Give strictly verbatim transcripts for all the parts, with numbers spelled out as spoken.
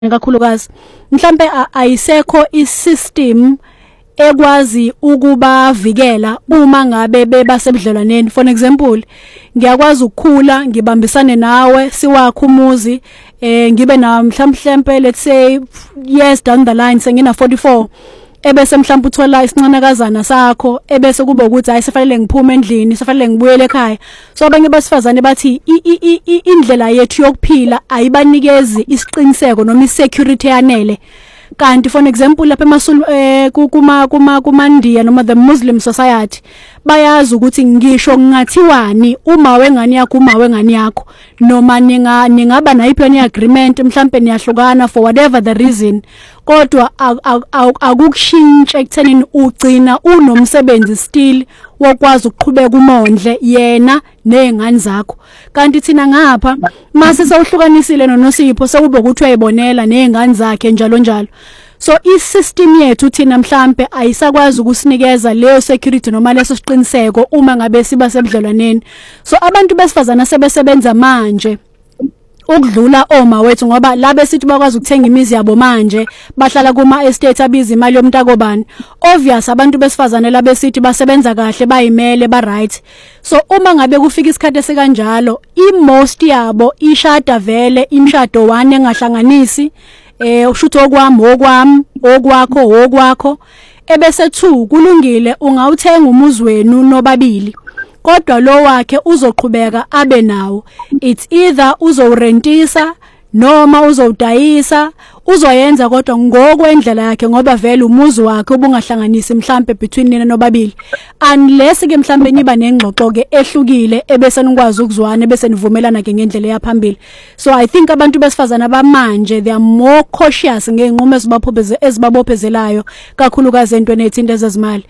kakhulukazi mhlambe ayisekho isystem ekwazi ukubavikela uma ngabe bebasemdlelwaneni. For example, ngiyakwazi ukukhula ngibambisane nawe siwakho umuzi eh ngibe na mhlambe let's say years down the line sengina forty-four ebese mhlawumbe uthola isincanakazana sakho ebese kuba ukuthi ayisifanele ngiphume endlini sifanele ngibuyele ekhaya. So abanye basifazane bathi indlela yethu yokuphila ayibanikezi isiqiniseko noma isecurity yanele. Kanti for example lapha emasulu kuma kuma kumandiya noma the Muslim society bayazi ukuthi ngisho ngingathiwani uma wengane yakho uma wengane yakho noma ninga ningaba na iplan agreement mhlambe niyahlukana for whatever the reason kodwa akukushintshe ekuthenini ugcina unomsebenzi still wokwazi ukuqhubeka umondle yena nezingane zakho. Kanti thina ngapha mase sawuhlukanisile noNosipho sekube ukuthi uyayibonela nezingane zakhe njalo njalo. So isystem yethu thina mhlambe ayisakwazi ukusinikeza leyo security noma leso siqiniseko uma ngabe siba sebudlelwaneni. So abantu besifazana sebesebenza manje ukudlula oma wethu ngoba labe sithi bakwazi ukuthenga imizi yabo manje bahlala kuma estate abiza imali yomntakobani. Obvious abantu besifazane labe sithi basebenza kahle bayimele ba right. So uma ngabe kufika isikhathi esikanjalo imost yabo ishada vele imshado one engahlanganisi eh ushutho okwami okwami okwakho okwakho ebese two kulungile ungawuthenga umuzi wenu nobabili kodwa lo wakhe uzoqhubeka abe nawo. It's either uzorentisa noma uzodayisa uzoyenza kodwa ngokwendlela yakhe ngoba vele umuzi wakhe ubungahlanganisi mhlambe between nina nobabili unless ke mhlambe niba nengxoxo ke ehlukile ebese nikwazi ukuzwana ebese nivumelana ke ngendlela yaphambili. So I think abantu besifazana bamanje they are more cautious ngenqumo ezibaphopheze ezibabophezelayo kakhulukazi entweni ethinta ezezimali.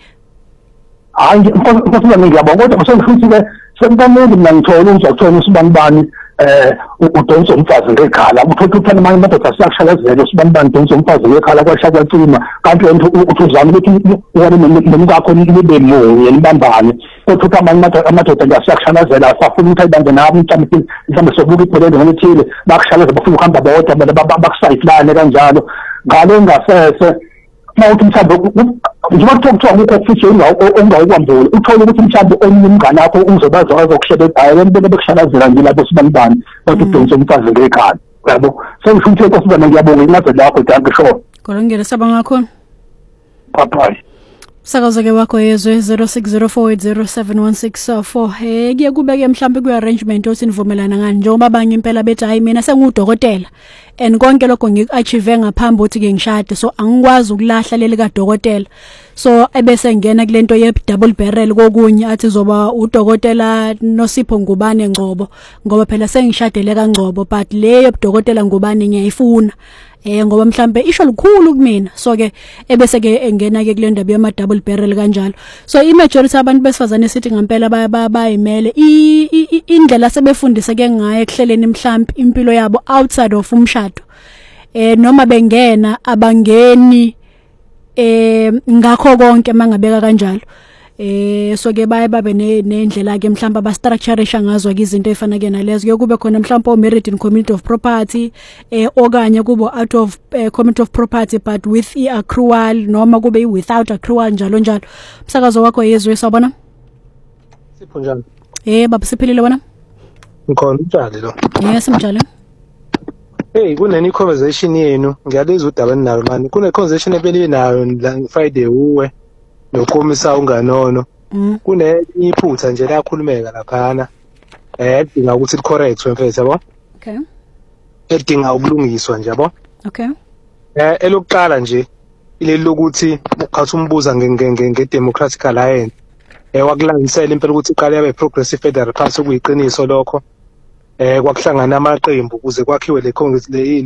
Hayi ngifuna ngiyabonga kodwa kusengifuthi ke sengibameli mina ngithola uzothola usibanibani eh udonso umfazi ngekhala uthola uphana manje madoda siyakushalazela usibanibani udonso umfazi ngekhala kwasha kwathima kanti wena uthi uzama ukuthi wena nomkakho nibe munye nibambane kodwa uthi manje amadoda ngiyasiyakushalazela afuna ukuthi ayibambe nabo mhlawumbe mhlawumbe sobuka ipholelo ngolithile bakushalaza bafuna ukuhamba bodwa bakusayiflane kanjalo ngalo ngasese mawuthi mhlawumbe njengoba kuthiwa ngukho official ongayikwambula uthola ukuthi mhlawumbe omunye umngane wakho uzobaza azokusheba ekhaya wena bebe bekushalazela nje lapho sibanibani kodwa udonsa umfazi ngekhaya yabo sengisho ukuthi kusibana ngiyabonga inqaze lakho danke sho Kolongela sabanga ngakhona bye Sakaza ke wakho yezwe zero six zero four eight zero seven one six four eh kuye kubeke mhlambe ku arrangement othi nivumelana ngani njengoba abanye impela bethi hayi mina sengudokotela and konke lokho ngikuachieve ngaphambi ukuthi ke ngishade so angikwazi ukulahla leli kadokotela. So ebese ngena kulento ye double barrel kokunye athi zoba udokotela Nosipho Ngubane Ngcobo ngoba phela sengishadele kaNgcobo but leyo udokotela Ngubane ngiyayifuna eh ngoba mhlambe isho likhulu kumina. So ke ebese ke engena ke kule ndaba yama double barrel kanjalo. So I majority abantu besifazane sithi ngempela bayimele indlela sebefundise ke ngaye ekuhleleni mhlambe impilo yabo outside of umshado eh noma bengena abangeni eh ngakho konke mangabeka kanjalo. Eh so ke baye babe nendlela ke mhlamba ba structureisha ngazo ke izinto efana ke nalezo ke kube khona mhlamba o married in community of property eh okanye kubo out of uh, community of property but with I accrual noma kube without accrual njalo njalo. Umsakazo wakho yezwe sabona Sipho njalo eh baba siphilile wena ngikhona utshale lo yes mjalo hey kuneni conversation yenu ngiyaleza udaba nalo manje kune conversation ebeli nayo la Friday uwe nokomisa unganono kune iphutha nje lakhulumeka laphana eh edinga ukuthi correct mfethu yabo okay edinga ukulungiswa nje yabo okay eh elokuqala nje ileli lokuthi ukhathi umbuza nge democratic alliance eh wakulangisela impela ukuthi iqala yabe progressive federal party kuyiqiniso lokho eh kwakuhlangana amaqembu ukuze kwakhiwe le congress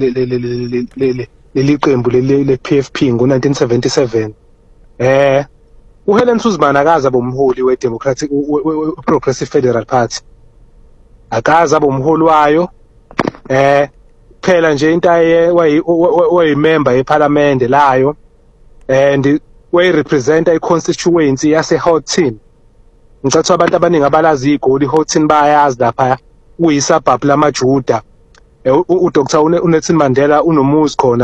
le liqembu le P F P ngo nineteen seventy-seven eh uHelen Suzman akaza bomholi weDemocratic Progressive Federal Party akaza bomholi wayo eh phela nje into aye wayimember yeParliament layo and way represent a constituency yase Houghton. Ngicatha abantu abaningi abalazi igoli Houghton bayazi lapha uyisabhabhu lamaJuda u Doctor uNelson Mandela unomuzi khona